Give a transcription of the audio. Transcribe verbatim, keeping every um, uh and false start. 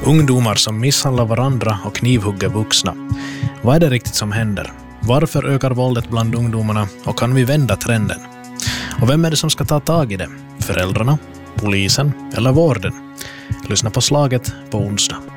Ungdomar som misshandlar varandra och knivhugger vuxna. Vad är det riktigt som händer? Varför ökar våldet bland ungdomarna och kan vi vända trenden? Och vem är det som ska ta tag i det? Föräldrarna, polisen eller vården? Lyssna på Slaget på onsdag.